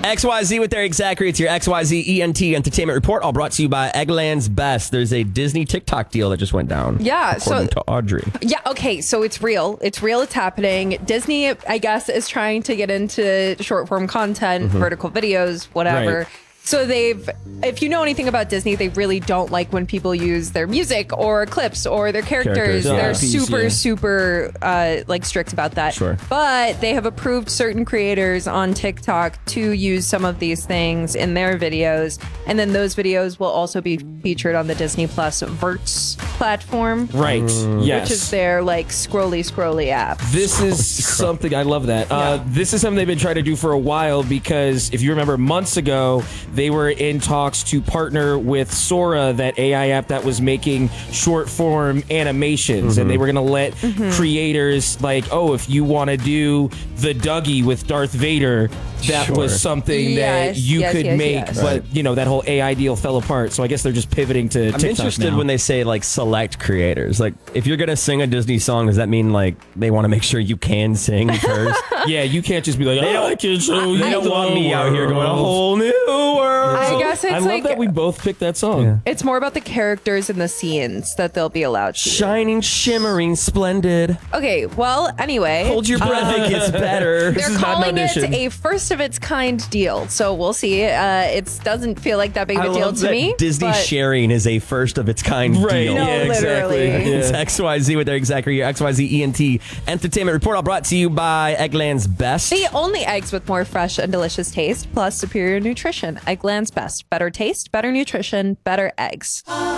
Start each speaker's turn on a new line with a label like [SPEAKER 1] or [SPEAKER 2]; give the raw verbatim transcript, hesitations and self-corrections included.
[SPEAKER 1] X Y Z with Eric Zachary. It's your X Y Z E N T Entertainment Report, all brought to you by Eggland's Best. There's a Disney TikTok deal that just went down.
[SPEAKER 2] Yeah.
[SPEAKER 1] According
[SPEAKER 2] so,
[SPEAKER 1] to Audrey.
[SPEAKER 2] Yeah, okay, so it's real. It's real, it's happening. Disney, I guess, is trying to get into short form content, mm-hmm. vertical videos, whatever.
[SPEAKER 3] Right.
[SPEAKER 2] So they've, if you know anything about Disney, they really don't like when people use their music or clips or their characters.
[SPEAKER 1] Characters, yeah.
[SPEAKER 2] They're
[SPEAKER 3] Piece,
[SPEAKER 2] super,
[SPEAKER 3] yeah.
[SPEAKER 2] super uh, like strict about that.
[SPEAKER 1] Sure.
[SPEAKER 2] But they have approved certain creators on TikTok to use some of these things in their videos. And then those videos will also be featured on the Disney Plus Verts platform.
[SPEAKER 3] Right. Yes.
[SPEAKER 2] Which is their like scrolly, scrolly app.
[SPEAKER 3] This is something I love that. Uh, this is something they've been trying to do for a while because if you remember months ago, they were in talks to partner with Sora, that A I app that was making short form animations. Mm-hmm. And they were going to let mm-hmm. creators like, oh, if you want to do the Dougie with Darth Vader, that
[SPEAKER 1] sure.
[SPEAKER 3] was something
[SPEAKER 2] yes,
[SPEAKER 3] that you
[SPEAKER 2] yes,
[SPEAKER 3] could
[SPEAKER 2] yes,
[SPEAKER 3] make.
[SPEAKER 2] yes.
[SPEAKER 3] But,
[SPEAKER 1] Right.
[SPEAKER 3] you know, that whole A I deal fell apart. So I guess they're just pivoting to
[SPEAKER 1] I'm
[SPEAKER 3] TikTok
[SPEAKER 1] interested
[SPEAKER 3] now.
[SPEAKER 1] when they say like select creators. Like if you're going to sing a Disney song, does that mean like they want to make sure you can sing first?
[SPEAKER 3] Yeah, you can't just be like,
[SPEAKER 1] They
[SPEAKER 3] oh,
[SPEAKER 1] don't-
[SPEAKER 3] I can show you
[SPEAKER 1] They don't
[SPEAKER 3] the
[SPEAKER 1] want me out here going a
[SPEAKER 3] world."
[SPEAKER 1] whole new world.
[SPEAKER 2] I guess it's
[SPEAKER 3] I love
[SPEAKER 2] like
[SPEAKER 3] that we both picked that song.
[SPEAKER 1] Yeah.
[SPEAKER 2] it's more about the characters and the scenes that they'll be allowed to.
[SPEAKER 1] Shining, shimmering, splendid.
[SPEAKER 2] Okay, well, anyway.
[SPEAKER 1] Hold your breath, it gets better.
[SPEAKER 2] They're
[SPEAKER 3] is not an
[SPEAKER 2] calling it
[SPEAKER 3] audition.
[SPEAKER 2] a first of its kind deal, so we'll see. Uh, it doesn't feel like that big of
[SPEAKER 1] I
[SPEAKER 2] a deal
[SPEAKER 1] love
[SPEAKER 2] to
[SPEAKER 1] that
[SPEAKER 2] me.
[SPEAKER 1] Disney
[SPEAKER 2] but
[SPEAKER 1] sharing is a first of its kind
[SPEAKER 3] Right.
[SPEAKER 1] deal.
[SPEAKER 2] No,
[SPEAKER 3] yeah, exactly.
[SPEAKER 2] literally.
[SPEAKER 3] Yeah.
[SPEAKER 1] It's X Y Z with Eric Zachary, your X Y Z E N T Entertainment Report, all brought to you by Eggland's Best.
[SPEAKER 2] The only eggs with more fresh and delicious taste, plus superior nutrition. Eggland's Best. Better taste, better nutrition, better eggs.